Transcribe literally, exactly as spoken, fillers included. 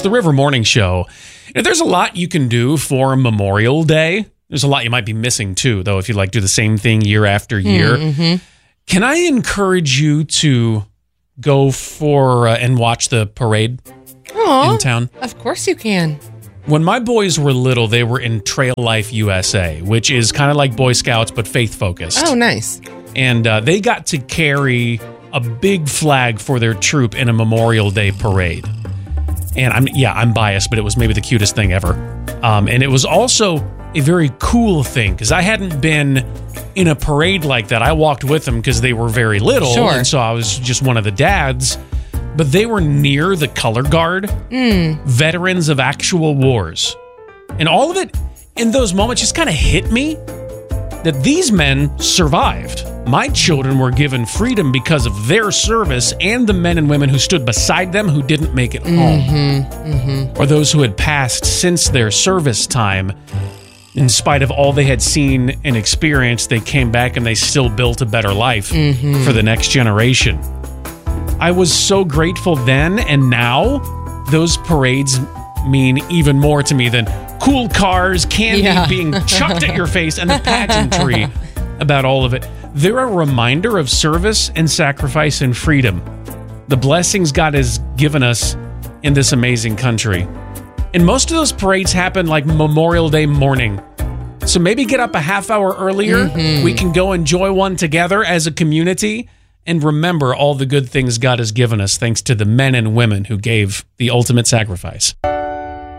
It's the River Morning Show. And there's a lot you can do for Memorial Day. There's a lot you might be missing too, though, if you like do the same thing year after year. Mm-hmm. Can I encourage you to go for uh, and watch the parade Aww, in town? Of course you can. When my boys were little, they were in Trail Life U S A, which is kind of like Boy Scouts, but faith-focused. Oh, nice. And uh, they got to carry a big flag for their troop in a Memorial Day parade. And I'm yeah, I'm biased, but it was maybe the cutest thing ever. Um, and it was also a very cool thing because I hadn't been in a parade like that. I walked with them because they were very little, Sure. and so I was just one of the dads. But they were near the color guard, Mm. veterans of actual wars. And all of it in those moments just kind of hit me that these men survived. My children were given freedom because of their service and the men and women who stood beside them who didn't make it home. Mm-hmm, mm-hmm. Or those who had passed since their service time. In spite of all they had seen and experienced, they came back and they still built a better life Mm-hmm. for the next generation. I was so grateful then, and now those parades mean even more to me than cool cars, candy Yeah. being chucked at your face, and the pageantry about all of it. They're a reminder of service and sacrifice and freedom, the blessings God has given us in this amazing country. And most of those parades happen like Memorial Day morning. So maybe get up a half hour earlier. Mm-hmm. We can go enjoy one together as a community and remember all the good things God has given us thanks to the men and women who gave the ultimate sacrifice.